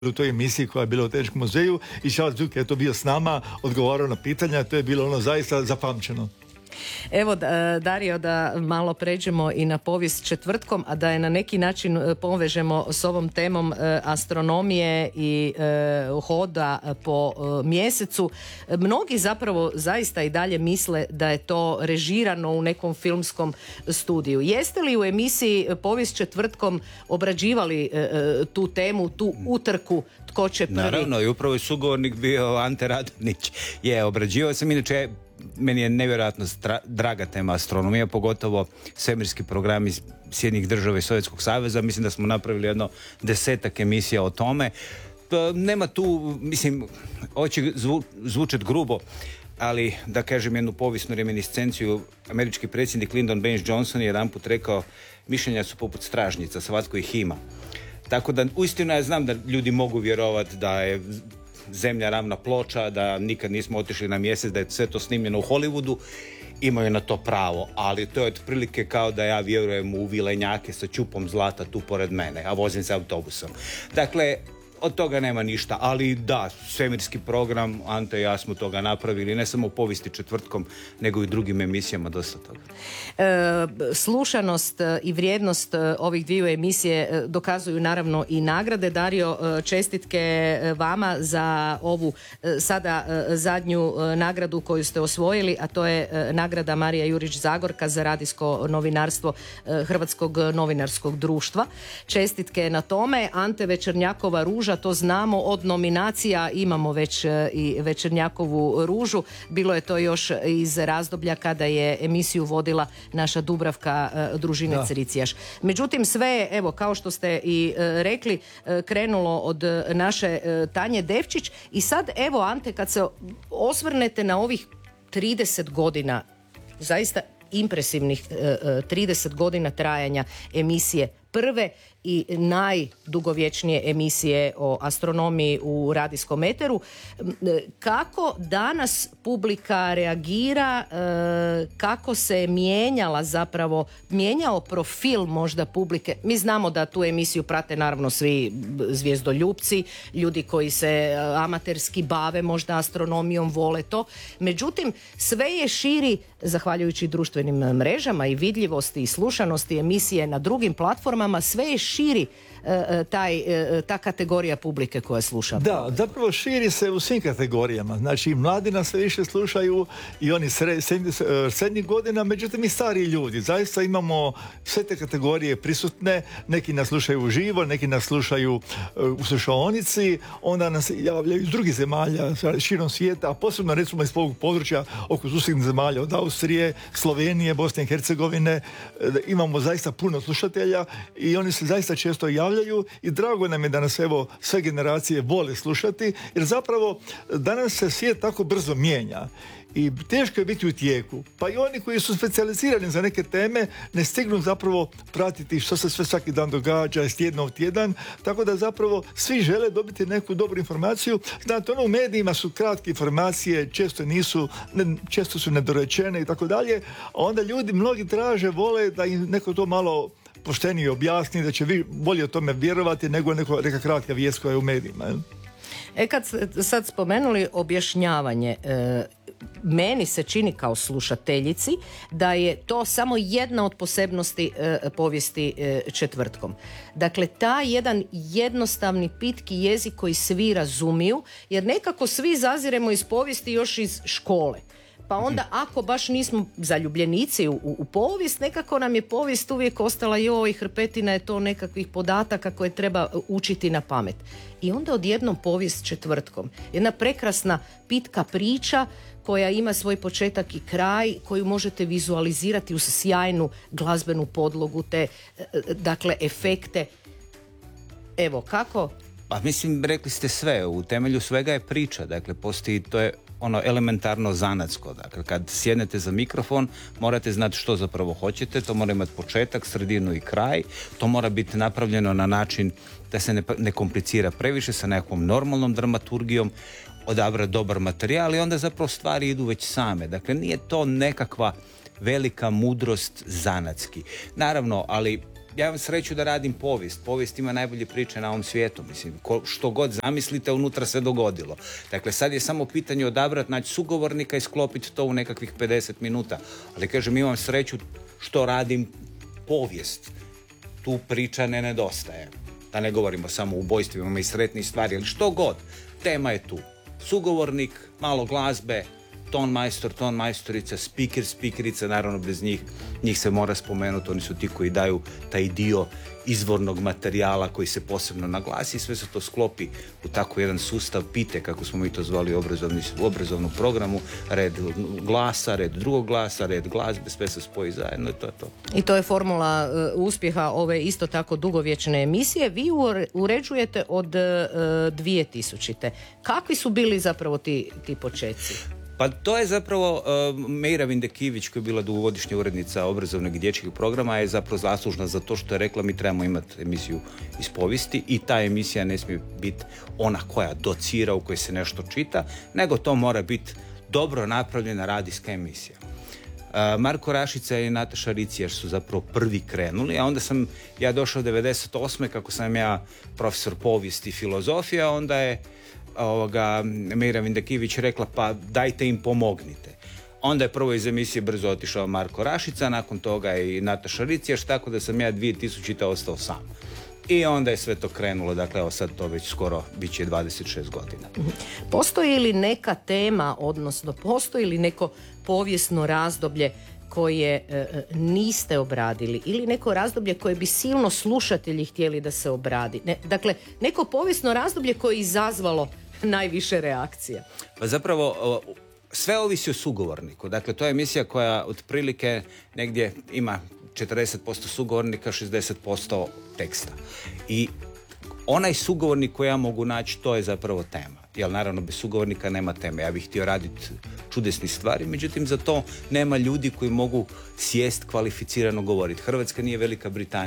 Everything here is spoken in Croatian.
u toj emisiji koja je bila u Tehničkom muzeju i Charles Duke je to bio s nama, odgovarao na pitanja, to je bilo ono zaista zapamćeno. Evo, Dario, da malo pređemo i na povijest četvrtkom, a da je na neki način povežemo s ovom temom astronomije i hoda po mjesecu. Mnogi zapravo zaista i dalje misle da je to režirano u nekom filmskom studiju. Jeste li u emisiji Povijest četvrtkom obrađivali tu temu, tu utrku tko će prvi? Naravno, i upravo je sugovornik bio Ante Radonić. Obrađivao sam, inače meni je nevjerojatno draga tema astronomija, pogotovo svemirski program iz Sjedinjenih Država i Sovjetskog saveza. Mislim da smo napravili jedno 10 emisija o tome. Nema tu, mislim, ovo će zvučati grubo, ali da kažem jednu povijesnu reminiscenciju. Američki predsjednik Lyndon Baines Johnson je jedanput rekao: mišljenja su poput stražnjica, svatko ih ima. Tako da uistinu ja znam da ljudi mogu vjerovati da je Zemlja ravna ploča, da nikad nismo otišli na mjesec, da je sve to snimljeno u Hollywoodu. Imaju na to pravo, ali to je otprilike kao da ja vjerujem u vilenjake sa čupom zlata tu pored mene, a vozim se autobusom. Dakle, od toga nema ništa, ali da, svemirski program, Ante i ja smo toga napravili, ne samo u Povijesti četvrtkom, nego i drugim emisijama, dosta toga. Slušanost i vrijednost ovih dviju emisije dokazuju naravno i nagrade. Dario, čestitke vama za ovu sada zadnju nagradu koju ste osvojili, a to je nagrada Marija Jurić Zagorka za radijsko novinarstvo Hrvatskog novinarskog društva. Čestitke na tome. Ante Večernjakova ruža, to znamo, od nominacija imamo već i Večernjakovu ružu. Bilo je to još iz razdoblja kada je emisiju vodila naša Dubravka Družinec-Ricijaš. Međutim, sve, evo, kao što ste i rekli, krenulo od naše Tanje Devčić. I sad, evo, Ante, kad se osvrnete na ovih 30 godina, zaista impresivnih 30 godina trajanja emisije, prve i najdugovječnije emisije o astronomiji u radijskom eteru. Kako danas publika reagira, kako se mijenjala zapravo, mijenjao profil možda publike? Mi znamo da tu emisiju prate naravno svi zvijezdoljupci, ljudi koji se amaterski bave možda astronomijom, vole to. Međutim, sve je širi, zahvaljujući društvenim mrežama i vidljivosti i slušanosti emisije na drugim platformama, sve je širi ta kategorija publike koja sluša. Da, zapravo širi se u svim kategorijama. Znači, mladi nas sve više slušaju i oni srednjih godina, međutim i stariji ljudi. Zaista imamo sve te kategorije prisutne. Neki nas slušaju uživo, neki nas slušaju u slušaonici, onda nas javljaju iz drugih zemalja širom svijeta, a posebno recimo iz ovog područja oko susjednih zemalja, od Austrije, Slovenije, Bosne i Hercegovine. Imamo zaista puno slušatelja i oni se zaista često javljaju i drago nam je da nas evo sve generacije vole slušati, jer zapravo danas se svijet tako brzo mijenja i teško je biti u tijeku. Pa i oni koji su specijalizirani za neke teme ne stignu zapravo pratiti što se sve svaki dan događa iz tjedna u tjedan, tako da zapravo svi žele dobiti neku dobru informaciju. Znate, u medijima su kratke informacije, često su nedorečene i tako dalje, a onda ljudi mnogi traže, vole da im neko to malo poštenije objasni, da će vi bolje o tome vjerovati nego neka kratka vijest koja je u medijima. Kad sad spomenuli objašnjavanje, meni se čini kao slušateljici da je to samo jedna od posebnosti povijesti četvrtkom. Dakle, taj jedan jednostavni pitki jezik koji svi razumiju, jer nekako svi zaziremo iz povijesti još iz škole. Pa onda ako baš nismo zaljubljenici u povijest, nekako nam je povijest uvijek ostala joj, hrpetina je to nekakvih podataka koje treba učiti na pamet. I onda odjednom povijest četvrtkom. Jedna prekrasna pitka priča koja ima svoj početak i kraj, koju možete vizualizirati uz sjajnu glazbenu podlogu, te dakle efekte. Evo, kako? Pa mislim, rekli ste sve, u temelju svega je priča, dakle postoji, to je ono elementarno zanatsko, dakle kad sjednete za mikrofon morate znati što zapravo hoćete, to mora imati početak, sredinu i kraj, to mora biti napravljeno na način da se ne komplicira previše, sa nekakvom normalnom dramaturgijom, odabrati dobar materijal i onda zapravo stvari idu već same, dakle nije to nekakva velika mudrost zanatski. Naravno, ali ja imam sreću da radim povijest. Povijest ima najbolje priče na ovom svijetu. Mislim, što god zamislite, unutra se dogodilo. Dakle, sad je samo pitanje odabrati, naći sugovornika i sklopiti to u nekakvih 50 minuta. Ali kažem, imam sreću što radim povijest. Tu priča ne nedostaje. Da ne govorimo samo o ubojstvima, imamo i sretnih stvari, ali što god. Tema je tu. Sugovornik, malo glazbe, ton majstor, ton majstorica, speaker, speakerica, naravno bez njih se mora spomenuti, oni su ti koji daju taj dio izvornog materijala koji se posebno naglasi i sve se to sklopi u tako jedan sustav pite, kako smo mi to zvali u obrazovnom programu, red glasa, red drugog glasa, red glazbe, sve se spoji zajedno i to je to. I to je formula uspjeha ove isto tako dugovječne emisije. Vi uređujete od 2000. Kakvi su bili zapravo ti početci? Pa to je zapravo Meira Vindekivić, koja je bila dugogodišnja urednica obrazovnog i dječjeg programa, je zapravo zaslužna za to što je rekla mi trebamo imati emisiju iz povijesti i ta emisija ne smije biti ona koja docira, u kojoj se nešto čita, nego to mora biti dobro napravljena radijska emisija. Marko Rašica i Nataša Ricijaš su zapravo prvi krenuli, a onda sam ja došao 98. kako sam ja profesor povijesti i filozofija, onda je Meira Vindekivić rekla pa dajte im pomognite. Onda je prvo iz emisije brzo otišao Marko Rašica, nakon toga i Nataša Ricijaš, tako da sam ja 2000. ostao sam. I onda je sve to krenulo, dakle evo sad to već skoro bit će 26 godina. Postoji li neka tema, odnosno postoji li neko povijesno razdoblje koje niste obradili ili neko razdoblje koje bi silno slušatelji htjeli da se obradi? Dakle, neko povijesno razdoblje koje je izazvalo najviše reakcija. Pa zapravo sve ovisi o sugovorniku. Dakle, to je emisija koja otprilike negdje ima 40% sugovornika, 60% teksta. I onaj sugovornik koji ja mogu naći, to je zapravo tema. Jer naravno bez sugovornika nema teme. Ja bih htio raditi čudesne stvari, međutim za to nema ljudi koji mogu sjest kvalificirano govoriti. Hrvatska nije Velika Britanija.